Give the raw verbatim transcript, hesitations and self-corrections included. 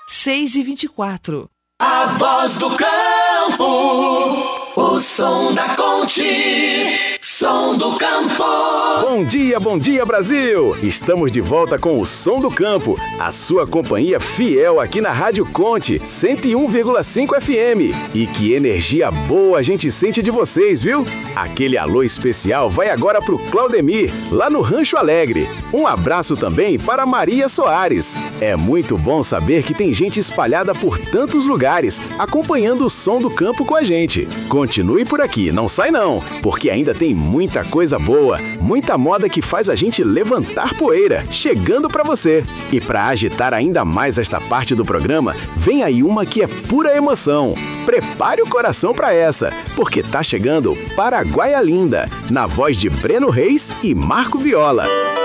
seis e vinte e quatro. A voz do campo, o som da Conte, som do campo. Bom dia, bom dia, Brasil! Estamos de volta com o Som do Campo, a sua companhia fiel aqui na Rádio Conte, cento e um vírgula cinco F M. E que energia boa a gente sente de vocês, viu? Aquele alô especial vai agora pro Claudemir, lá no Rancho Alegre. Um abraço também para Maria Soares. É muito bom saber que tem gente espalhada por tantos lugares, acompanhando o Som do Campo com a gente. Continue por aqui, não sai não, porque ainda tem muita coisa boa, muita moda que faz a gente levantar poeira, chegando pra você. E pra agitar ainda mais esta parte do programa, vem aí uma que é pura emoção. Prepare o coração pra essa, porque tá chegando Paraguaia Linda, na voz de Breno Reis e Marco Viola.